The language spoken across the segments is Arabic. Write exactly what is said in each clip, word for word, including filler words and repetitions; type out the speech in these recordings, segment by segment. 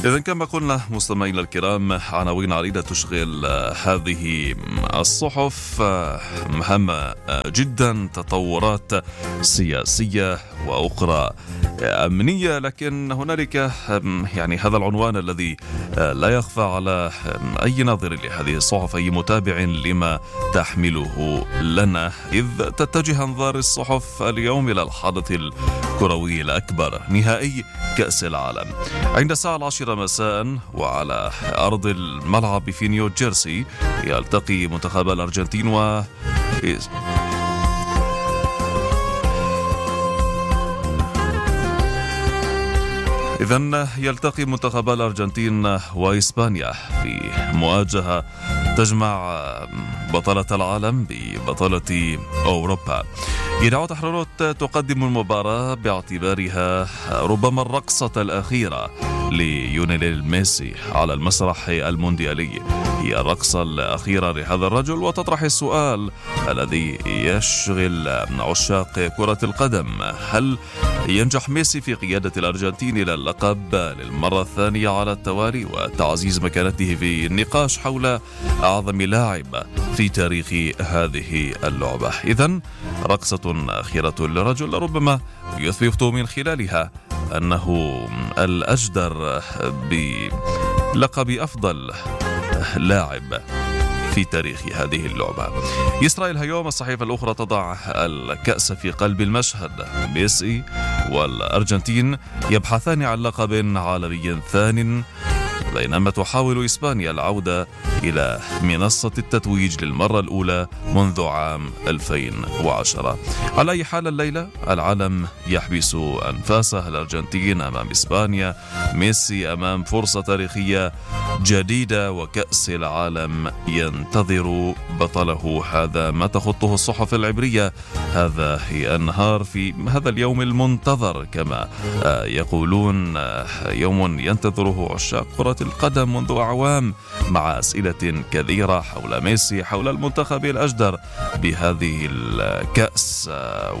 إذن كما قلنا مستمعينا الكرام، عناوين عديدة تشغل هذه الصحف مهمة جدا، تطورات سياسية وأخرى أمنية، لكن هنالك يعني هذا العنوان الذي لا يخفى على أي ناظر لهذه الصحف، أي متابع لما تحمله لنا، إذ تتجه أنظار الصحف اليوم إلى الحدث الكروي الأكبر، نهائي كأس العالم. عند الساعة العاشرة مساء وعلى أرض الملعب في نيو جيرسي يلتقي منتخب الأرجنتين و إذن يلتقي منتخب الأرجنتين وإسبانيا في مواجهة تجمع بطلة العالم ببطلة أوروبا. إذاعة حرارات تقدم المباراة باعتبارها ربما الرقصة الأخيرة ليونيل ميسي على المسرح المونديالي، هي الرقصة الأخيرة لهذا الرجل، وتطرح السؤال الذي يشغل عشاق كرة القدم: هل ينجح ميسي في قيادة الأرجنتين إلى اللقب للمرة الثانية على التوالي وتعزيز مكانته في النقاش حول أعظم لاعب في تاريخ هذه اللعبة؟ إذن رقصة أخيرة لرجل ربما يثبت من خلالها أنه الأجدر بلقب أفضل لاعب في تاريخ هذه اللعبة. إسرائيل هيوم الصحيفة الأخرى تضع الكأس في قلب المشهد، ميسي والأرجنتين يبحثان عن لقب عالمي ثان، بينما تحاول إسبانيا العودة إلى منصة التتويج للمرة الأولى منذ عام ألفين وعشرة. على أي حال الليلة العالم يحبس أنفاسه، الأرجنتين أمام إسبانيا، ميسي أمام فرصة تاريخية جديدة، وكأس العالم ينتظر بطله. هذا ما تخطه الصحف العبرية، هذا هي النهار في هذا اليوم المنتظر كما يقولون، يوم ينتظره عشاق كرة القدم منذ أعوام، مع أسئلة كثيرة حول ميسي، حول المنتخب الأجدر بهذه الكأس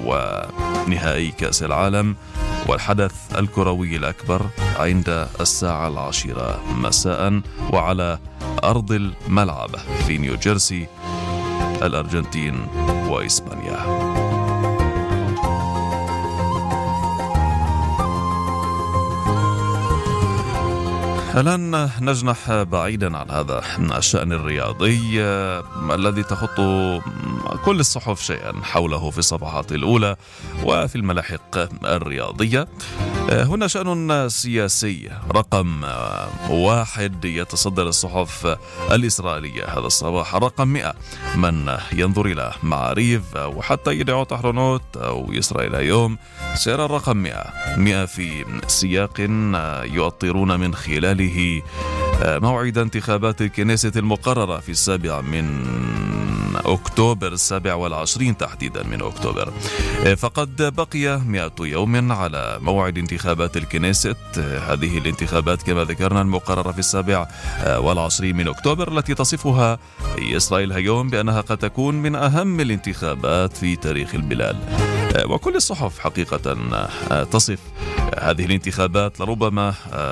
ونهائي كأس العالم، والحدث الكروي الأكبر عند الساعة العاشرة مساء وعلى أرض الملعب في نيو جيرسي، الأرجنتين وإسبانيا. الآن نجنح بعيدا عن هذا الشأن الرياضي الذي تخط كل الصحف شيئا حوله في الصفحات الأولى وفي الملاحق الرياضية. هنا شأن سياسي رقم واحد يتصدر الصحف الإسرائيلية هذا الصباح، رقم مئة من ينظر إلى معاريف وحتى يدعو تحرنوت أو إسرائيل اليوم سيرى الرقم مئة مئة في سياق يؤطرون من خلاله موعد انتخابات الكنيسة المقررة في السابع من أكتوبر، السابع والعشرين تحديدا من أكتوبر. فقد بقي مئة يوم على موعد انتخابات الكنيسة، هذه الانتخابات كما ذكرنا المقررة في السابع والعشرين من أكتوبر، التي تصفها إسرائيل اليوم بأنها قد تكون من أهم الانتخابات في تاريخ البلاد. وكل الصحف حقيقة تصف هذه الانتخابات لربما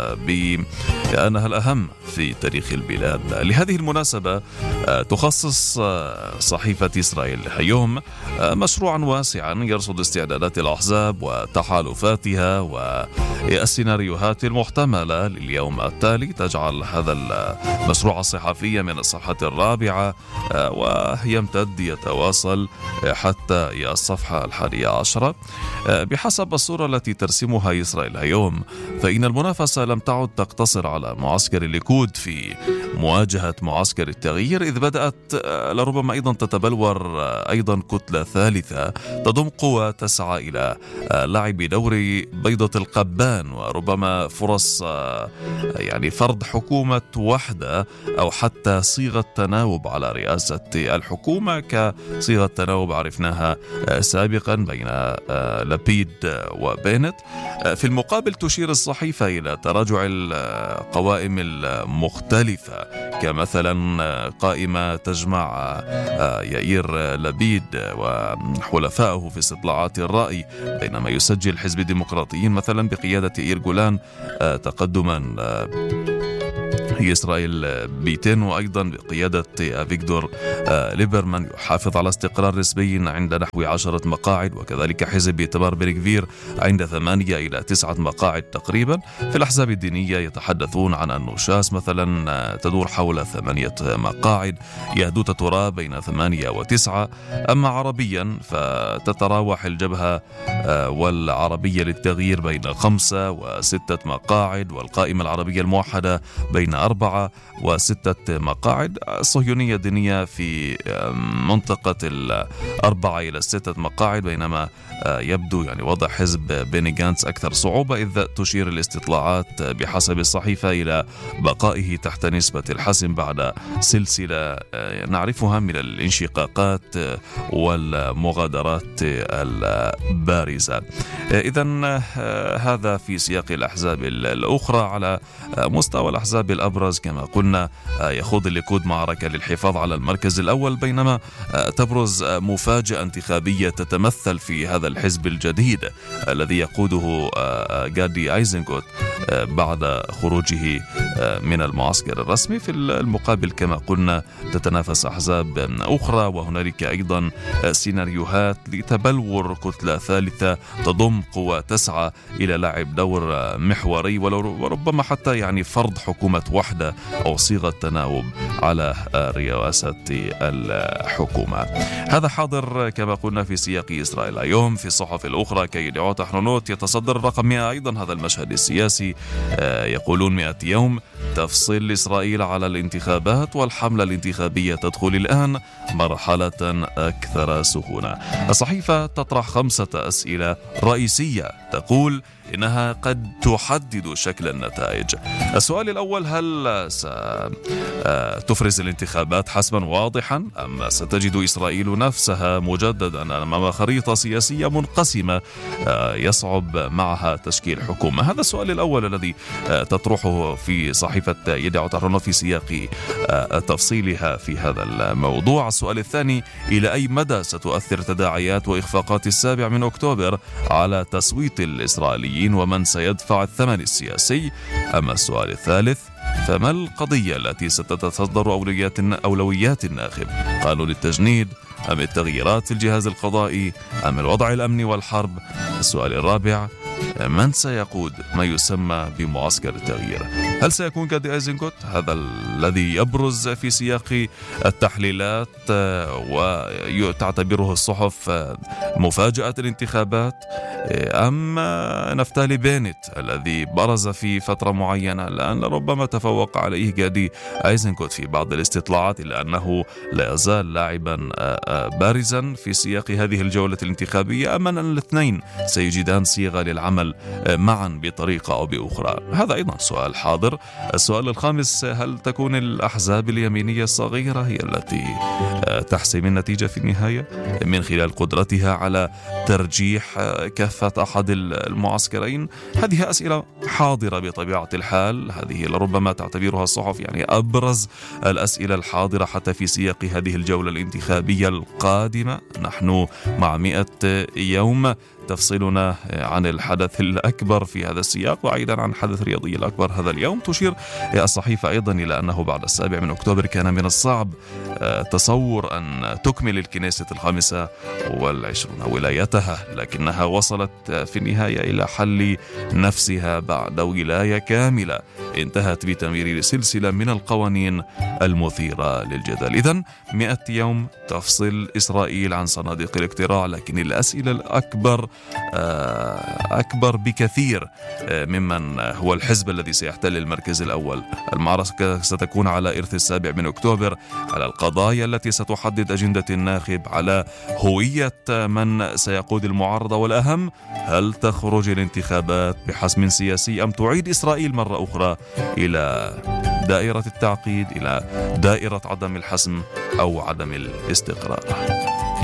بأنها الأهم في تاريخ البلاد. لهذه المناسبة تخصص صحيفة إسرائيل اليوم مشروعا واسعا يرصد استعدادات الأحزاب وتحالفاتها والسيناريوهات المحتملة لليوم التالي، تجعل هذا المشروع الصحفي من الصفحة الرابعة ويمتد يتواصل حتى الصفحة الحادية عشرة. بحسب الصورة التي ترسمها إسرائيل اليوم، فإن المنافسة لم تعد تقتصر على معسكر الليكود في مواجهة معسكر التغيير، إذ بدأت لربما أيضا تتبلور أيضا كتلة ثالثة تضم قوى تسعى إلى لعب دور بيضة القبان، وربما فرص يعني فرض حكومة وحدة أو حتى صيغة تناوب على رئاسة الحكومة كصيغة تناوب عرفناها سابقا بين لبيد وبينت. في المقابل تشير الصحيفة إلى تراجع القوائم المختلفة، كمثلا قائمة تجمع يائير لبيد وحلفائه في استطلاعات الرأي، بينما يسجل حزب الديمقراطيين مثلا بقيادة يائير جولان تقدما إسرائيل بيتين، وأيضا بقيادة أفيغدور ليبرمان يحافظ على استقرار نسبي عند نحو عشرة مقاعد، وكذلك حزب إيتمار بن غفير عند ثمانية إلى تسعة مقاعد تقريبا. في الأحزاب الدينية يتحدثون عن أن شاس مثلا تدور حول ثمانية مقاعد، يهدوت تراب بين ثمانية وتسعة. أما عربيا فتتراوح الجبهة والعربية للتغيير بين خمسة وستة مقاعد، والقائمة العربية الموحدة بين أربعة وستة مقاعد. الصهيونية الدينية في منطقة الأربعة إلى ستة مقاعد، بينما يبدو يعني وضع حزب بيني جانتس أكثر صعوبة، إذ تشير الاستطلاعات بحسب الصحيفة إلى بقائه تحت نسبة الحسم بعد سلسلة نعرفها من الانشقاقات والمغادرات البارزة. إذن هذا في سياق الأحزاب الأخرى. على مستوى الأحزاب الأبرز كما قلنا يخوض الليكود معركة للحفاظ على المركز الأول، بينما تبرز مفاجأة انتخابية تتمثل في هذا الحزب الجديد الذي يقوده غادي أيزنغوت بعد خروجه من المعسكر الرسمي. في المقابل كما قلنا تتنافس أحزاب أخرى، وهنالك أيضا سيناريوهات لتبلور كتلة ثالثة تضم قوى تسعى إلى لعب دور محوري، وربما حتى يعني فرض حكومة وحدة أو صيغة تناوب على رئاسة الحكومة. هذا حاضر كما قلنا في سياق إسرائيل اليوم. في الصحف الأخرى كيديعوت أحرونوت يتصدر الرقم مئة أيضا هذا المشهد السياسي، يقولون مئة يوم تفصيل إسرائيل على الانتخابات، والحملة الانتخابية تدخل الآن مرحلة أكثر سخونة. الصحيفة تطرح خمسة أسئلة رئيسية تقول إنها قد تحدد شكل النتائج. السؤال الأول: هل ستفرز الانتخابات حسما واضحا، أم ستجد إسرائيل نفسها مجددا أمام خريطة سياسية منقسمة يصعب معها تشكيل حكومة؟ هذا السؤال الأول الذي تطرحه في صحيفة يديعوت أحرونوت في سياق تفصيلها في هذا الموضوع. السؤال الثاني: إلى أي مدى ستؤثر تداعيات وإخفاقات السابع من أكتوبر على تصويت الإسرائيليين، ومن سيدفع الثمن السياسي؟ أما السؤال الثالث: فما القضية التي ستتصدر أولويات أولويات الناخب؟ قانون التجنيد، أم التغييرات في الجهاز القضائي، أم الوضع الأمني والحرب؟ السؤال الرابع: من سيقود ما يسمى بمعسكر التغيير؟ هل سيكون غادي أيزنغوت هذا الذي يبرز في سياق التحليلات وتعتبره الصحف مفاجأة الانتخابات، أم نفتالي بينت الذي برز في فترة معينة الآن ربما تفوق عليه غادي أيزنغوت في بعض الاستطلاعات، إلا أنه لا يزال لاعبا بارزا في سياق هذه الجولة الانتخابية؟ أم أن الاثنين سيجدان صيغة للعمل معا بطريقة أو بأخرى؟ هذا أيضا سؤال حاضر. السؤال الخامس: هل تكون الأحزاب اليمينية الصغيرة هي التي تحسم النتيجة في النهاية من خلال قدرتها على ترجيح كافة أحد المعسكرين؟ هذه أسئلة حاضرة بطبيعة الحال، هذه لربما تعتبرها الصحف يعني أبرز الأسئلة الحاضرة حتى في سياق هذه الجولة الانتخابية القادمة. نحن مع مئة يوم تفصلنا عن الحدث الأكبر في هذا السياق، وأيضا عن الحدث الرياضي الأكبر هذا اليوم. تشير الصحيفة أيضا إلى أنه بعد السابع من أكتوبر كان من الصعب تصور أن تكمل الكنيسة الخامسة والعشرون ولايتها، لكنها وصلت في النهاية إلى حل نفسها بعد ولاية كاملة انتهت بتمرير سلسلة من القوانين المثيرة للجدل. إذن مئة يوم تفصل إسرائيل عن صناديق الاقتراع، لكن الأسئلة الأكبر أكبر بكثير ممن هو الحزب الذي سيحتل المركز الأول. المعركة ستكون على إرث السابع من أكتوبر، على القضايا التي ستحدد أجندة الناخب، على هوية من سيقود المعارضة، والأهم: هل تخرج الانتخابات بحسم سياسي، أم تعيد إسرائيل مرة أخرى إلى دائرة التعقيد، إلى دائرة عدم الحسم أو عدم الاستقرار؟